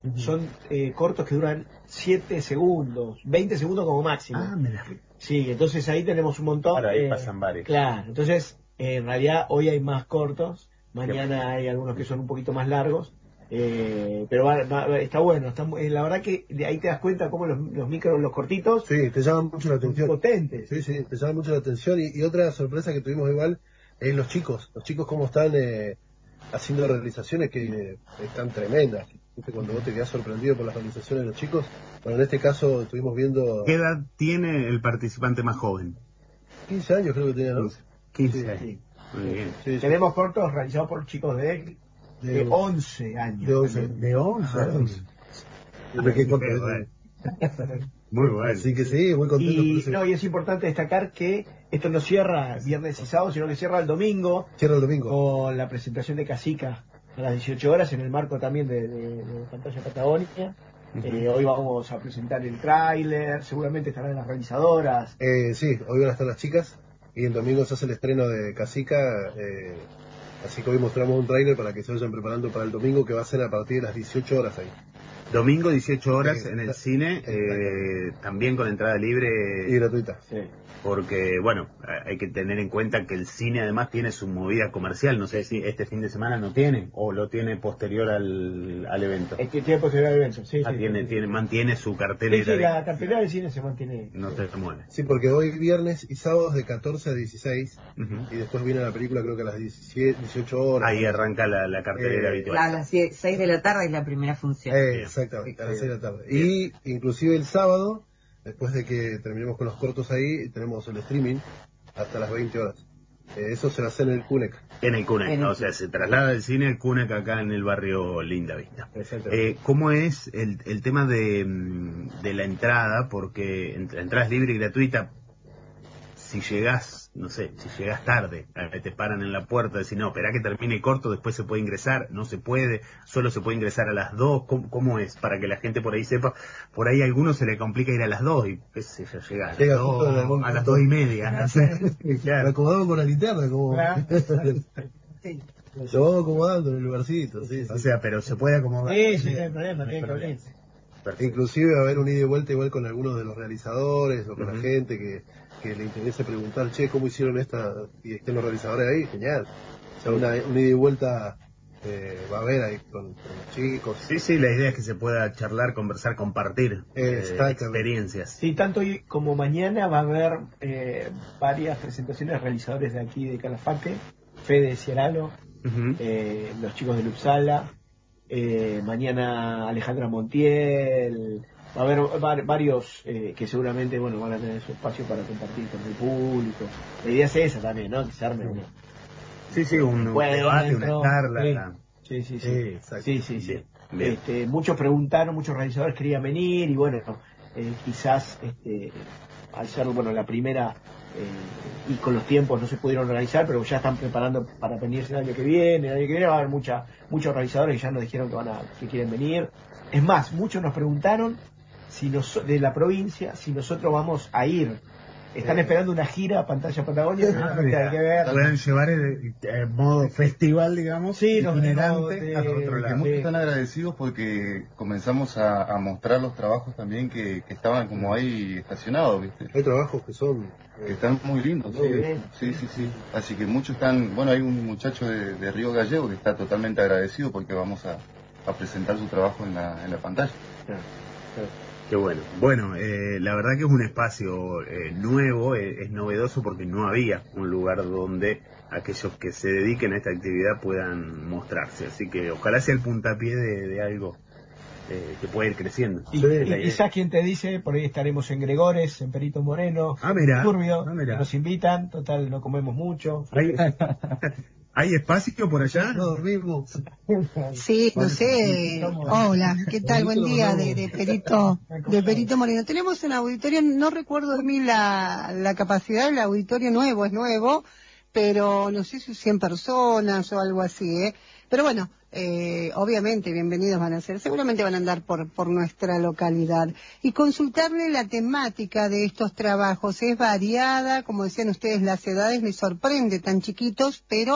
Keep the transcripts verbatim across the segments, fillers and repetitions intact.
uh-huh. son eh, cortos que duran siete segundos, veinte segundos como máximo. Ah, me la... Sí, entonces ahí tenemos un montón. Claro, ahí eh, pasan varios. Claro, entonces eh, en realidad hoy hay más cortos, mañana hay algunos que son un poquito más largos. Eh, pero va, va, está bueno, está, eh, la verdad que de ahí te das cuenta cómo los, los micros, los cortitos, sí, te llaman mucho la atención, potentes. Sí, sí, te llaman mucho la atención. Y, y otra sorpresa que tuvimos igual es los chicos, los chicos cómo están eh, haciendo realizaciones que eh, están tremendas. ¿Viste? Cuando vos te quedás sorprendido por las realizaciones de los chicos, bueno, en este caso estuvimos viendo... ¿Qué edad tiene el participante más joven? quince años creo que tenía, ¿no? quince Sí, años. Sí. Muy bien. Sí, sí. Tenemos cortos realizados por chicos de, de, de once años. De once. De once. Ah, once. Ah, qué contento. Muy bueno. Así que sí, muy contento. Y, no, y es importante destacar que esto no cierra viernes y sábado, sino que cierra el domingo. Cierra el domingo. Con la presentación de Casica a las dieciocho horas en el marco también de, de, de Pantalla Patagónica. Uh-huh. eh, hoy vamos a presentar el tráiler, seguramente estarán las realizadoras. Eh, sí, hoy van a estar las chicas y el domingo se hace el estreno de Casica. Eh, así que hoy mostramos un tráiler para que se vayan preparando para el domingo, que va a ser a partir de las dieciocho horas ahí. Domingo dieciocho horas sí, en el cine, eh, también con entrada libre y gratuita. Sí. Porque, bueno, hay que tener en cuenta que el cine además tiene su movida comercial. No sé si este fin de semana no tiene o lo tiene posterior al, al evento. Es que tiene posterior al evento, sí. Ah, sí, tiene, sí, tiene, sí. mantiene su cartelera. Sí, sí, de... la cartelera del cine se mantiene. No te mueve. Sí, porque hoy viernes y sábados de catorce a dieciséis uh-huh. y después viene la película creo que a las diecisiete, dieciocho horas. Ahí arranca la, la cartelera eh, habitual. A las seis de la tarde es la primera función. Eh, exactamente, a las seis de la tarde. Bien. Y inclusive el sábado, después de que terminemos con los cortos ahí, tenemos el streaming hasta las veinte horas. Eh, eso se va a hacer en el Cunec. En el Cunec, en el... o sea, se traslada del cine al Cunec acá en el barrio Linda Vista. Exactamente. Eh, ¿Cómo es el, el tema de, de la entrada? Porque la entrada es libre y gratuita. Si llegás, no sé, si llegás tarde, te paran en la puerta, decís, no, esperá que termine corto, después se puede ingresar, no se puede, solo se puede ingresar a las dos, ¿cómo, cómo es? Para que la gente por ahí sepa, por ahí a algunos se le complica ir a las dos y qué sé yo, llega a las, Llega dos, a, algún a las punto. dos y media, no sé. Claro. Lo acomodamos con la linterna, como... Claro. Sí. Lo vamos acomodando en el lugarcito, sí, sí. O sea, pero se puede acomodar. Sí, sí, no hay problema, no hay problema. Inclusive va a haber un ida y vuelta igual con algunos de los realizadores o con uh-huh. la gente que, que le interese preguntar, che, ¿cómo hicieron esta? Y estén los realizadores ahí, genial. O sea, una, una ida y vuelta eh, va a haber ahí con, con los chicos. Sí, sí, la idea es que se pueda charlar, conversar, compartir eh, experiencias. Sí, tanto hoy como mañana va a haber eh, varias presentaciones de realizadores de aquí de Calafate, Fede Ciaralo, uh-huh. eh, los chicos de Lupsala. Eh, mañana Alejandra Montiel, va a haber va, varios eh, que seguramente bueno van a tener su espacio para compartir con el público. La idea es esa también, ¿no? Que se arme uno. Sí, sí, un, un debate, una charla. Sí, sí, sí. Sí, sí, sí, sí. Bien, bien. Este, muchos preguntaron, muchos realizadores querían venir y bueno, eh, quizás este, al ser bueno la primera eh, y con los tiempos no se pudieron realizar, pero ya están preparando para venirse el año que viene. El año que viene va a haber mucha, muchos realizadores que ya nos dijeron que van a, que quieren venir. Es más, muchos nos preguntaron si nos, de la provincia si nosotros vamos a ir. Están esperando una gira a Pantalla Patagónica. Ah, que hay que ver. Pueden llevar el, el modo festival, digamos, sí, itinerante de, a otro lado. Muchos están agradecidos porque comenzamos a, a mostrar los trabajos también que, que estaban como ahí estacionados, ¿viste? Hay trabajos que son... Que están muy lindos, muy sí. bien. sí, sí, sí. Así que muchos están... Bueno, hay un muchacho de, de Río Gallego que está totalmente agradecido porque vamos a, a presentar su trabajo en la, en la pantalla. Claro, claro. Qué bueno. Bueno, eh, la verdad que es un espacio eh, nuevo, eh, es novedoso porque no había un lugar donde aquellos que se dediquen a esta actividad puedan mostrarse. Así que ojalá sea el puntapié de, de algo eh, que pueda ir creciendo. Y, y quizás quien te dice, por ahí estaremos en Gregores, en Perito Moreno, ah, mira, Turbio, ah, mira. nos invitan, total, no comemos mucho. ¿Hay, ¿hay espacio por allá? No dormimos. Sí, no sé. Hola, ¿qué tal? Buen día de, de Perito de Perito Moreno. Tenemos un auditorio, no recuerdo bien la, la capacidad del auditorio nuevo, es nuevo, pero no sé si cien personas o algo así, ¿eh? Pero bueno, eh, obviamente bienvenidos van a ser, seguramente van a andar por, por nuestra localidad. Y consultarle la temática de estos trabajos, es variada, como decían ustedes, las edades me sorprende, tan chiquitos, pero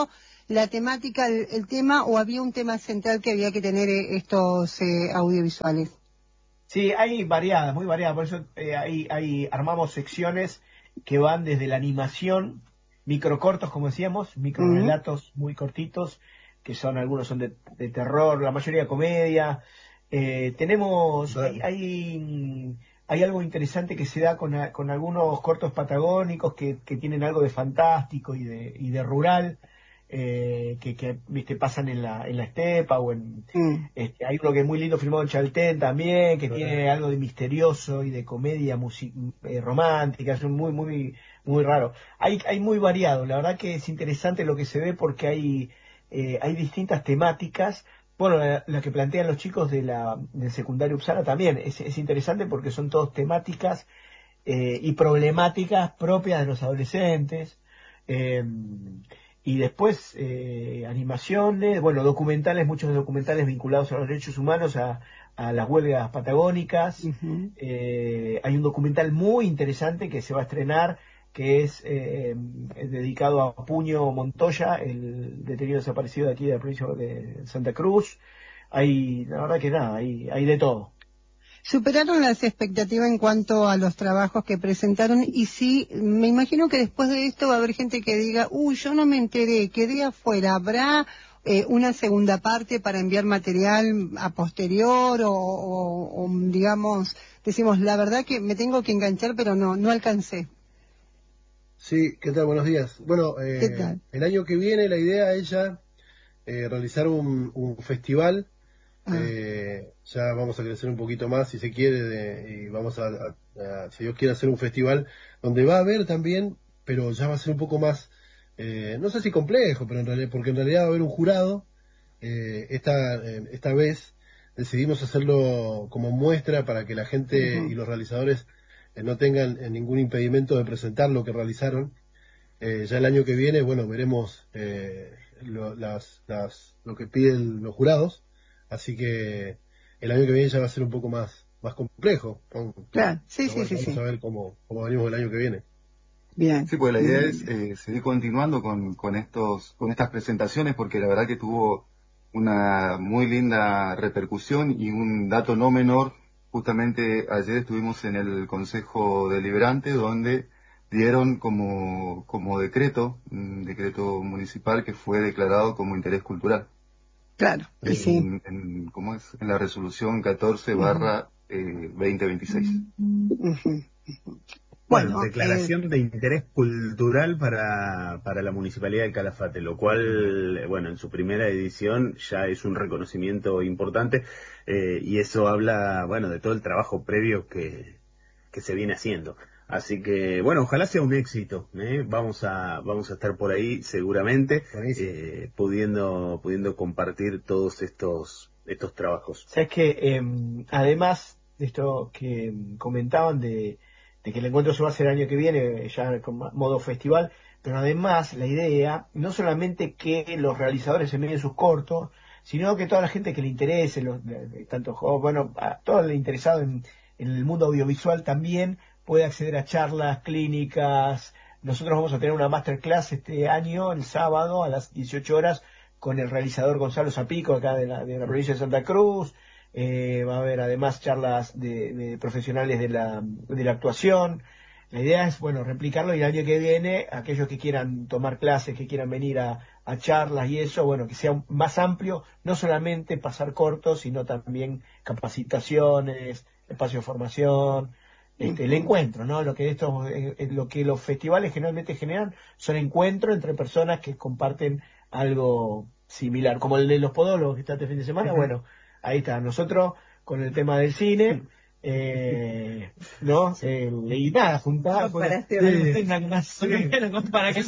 la temática, el, el tema, o había un tema central que había que tener eh, estos eh, audiovisuales? Sí, hay variadas, muy variadas, por eso eh, ahí, ahí armamos secciones que van desde la animación, microcortos, como decíamos, microrelatos muy cortitos, que son, algunos son de, de terror, la mayoría comedia. Eh, tenemos, hay, hay, hay algo interesante que se da con, a- con algunos cortos patagónicos que, que tienen algo de fantástico y de, y de rural, eh, que, que viste, pasan en la, en la estepa o en... Mm. Este, hay uno que es muy lindo, filmado en Chaltén también, que tiene algo de misterioso y de comedia musi- eh, romántica, es un muy, muy, muy raro. Hay, hay muy variado, la verdad que es interesante lo que se ve porque hay, eh, hay distintas temáticas. Bueno, la, la que plantean los chicos de la, del secundario Uppsala también es, es interesante porque son todas temáticas eh, y problemáticas propias de los adolescentes. eh, y después eh, animaciones, bueno, documentales, muchos documentales vinculados a los derechos humanos, a, a las huelgas patagónicas. Ujú. Eh, hay un documental muy interesante que se va a estrenar, que es eh, dedicado a Puño Montoya, el detenido desaparecido de aquí de la provincia de Santa Cruz. Hay, la verdad que nada, hay, hay de todo. ¿Superaron las expectativas en cuanto a los trabajos que presentaron? Y sí, me imagino que después de esto va a haber gente que diga, uy, yo no me enteré, quedé afuera. ¿Habrá eh, una segunda parte para enviar material a posterior o, o- o, digamos, decimos, la verdad que me tengo que enganchar, pero no, no alcancé? Sí, ¿qué tal? Buenos días. Bueno, ¿Qué eh, tal? el año que viene la idea es ya eh, realizar un, un festival. Ah, Eh, ya vamos a crecer un poquito más, si se quiere, de- y vamos a, a- a- si Dios quiere, hacer un festival donde va a haber también, pero ya va a ser un poco más, eh, no sé si complejo, pero en realidad, porque en realidad va a haber un jurado. Eh, esta, eh, esta vez decidimos hacerlo como muestra para que la gente y ujú. los realizadores eh, no tengan eh, ningún impedimento de presentar lo que realizaron. Eh, ya el año que viene, bueno, veremos eh, lo, las, las, lo que piden los jurados, así que el año que viene ya va a ser un poco más, más complejo, ¿no? Claro, sí, Pero sí, bueno, sí, vamos sí. a ver cómo, cómo venimos el año que viene. Bien, Sí, pues la bien, idea bien, es bien. eh, seguir continuando con, con estos, con estas presentaciones porque la verdad que tuvo una muy linda repercusión y un dato no menor. Justamente ayer estuvimos en el Consejo Deliberante donde dieron como, como decreto, un decreto municipal que fue declarado como interés cultural. Claro, y sí. En, en, ¿cómo es? En la resolución catorce barra veinte veintiséis. Ujú. Bueno, Bueno, eh, declaración de interés cultural para, para la Municipalidad del Calafate, lo cual, eh, bueno, en su primera edición ya es un reconocimiento importante, eh, y eso habla, bueno, de todo el trabajo previo que, que se viene haciendo. Así que, bueno, ojalá sea un éxito, ¿eh? Vamos a, vamos a estar por ahí seguramente, Buenísimo. eh, pudiendo, pudiendo compartir todos estos, estos trabajos. Sabes que eh, además de esto que em, comentaban de, de que el encuentro se va a hacer el año que viene, ya con ma- modo festival, pero además la idea, no solamente que los realizadores envíen sus cortos, sino que toda la gente que le interese, los, de- de- tanto jo- bueno, a todo el interesado en, en el mundo audiovisual también puede acceder a charlas, clínicas. Nosotros vamos a tener una masterclass este año, el sábado, a las dieciocho horas, con el realizador Gonzalo Zapico, acá de la, de la provincia de Santa Cruz. Eh, va a haber además charlas de, de profesionales de la, de la actuación. La idea es, bueno, replicarlo y el año que viene, aquellos que quieran tomar clases, que quieran venir a, a charlas y eso, bueno, que sea más amplio, no solamente pasar cortos, sino también capacitaciones, espacio de formación, este, el encuentro, ¿no? Lo que estos, eh, eh, lo que los festivales generalmente generan son encuentros entre personas que comparten algo similar, como el de los podólogos que está este fin de semana. Bueno, ahí está, nosotros con el tema del cine, eh, ¿no? Eh, y nada, juntar, Comparaste, sí, Para que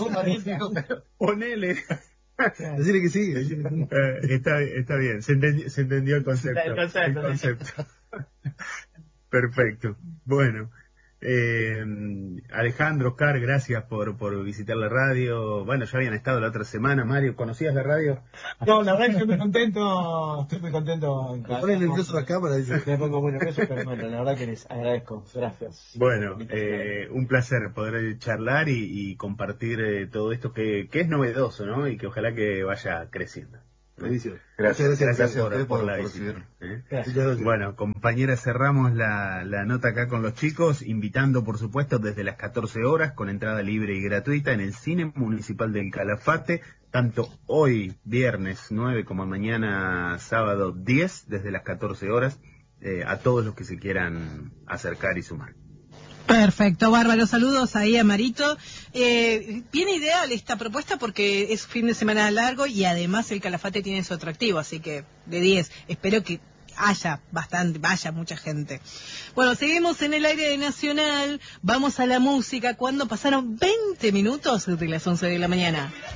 ponele. claro. Decirle que sí. Eh, está, está bien, se entendió, se entendió el concepto. El concepto, el concepto. Perfecto. Bueno, Eh, Alejandro, Oscar, gracias por, por visitar la radio. Bueno, ya habían estado la otra semana. Mario, ¿conocías la radio? No, la verdad que estoy muy contento, estoy muy contento. Me ponen nervioso la cámara, dice. Me pongo muy nervioso, pero bueno, la verdad que les agradezco. Gracias. Bueno, eh, un placer poder charlar y, y compartir eh, todo esto que, que es novedoso, ¿no? Y que ojalá que vaya creciendo. Buenísimo. Gracias, Gracias, gracias, por, a ustedes por por, la por visita. recibirnos. ¿eh? Gracias. Bueno, compañera, cerramos la, la nota acá con los chicos, invitando, por supuesto, desde las catorce horas, con entrada libre y gratuita, en el Cine Municipal del Calafate, tanto hoy, viernes nueve, como mañana, sábado diez, desde las catorce horas, eh, a todos los que se quieran acercar y sumar. Perfecto, bárbaro, saludos ahí a Marito. Eh, bien ideal esta propuesta porque es fin de semana largo y además el Calafate tiene su atractivo, así que de diez, espero que haya bastante, vaya mucha gente. Bueno, seguimos en el aire de Nacional, vamos a la música cuando pasaron veinte minutos de las once de la mañana.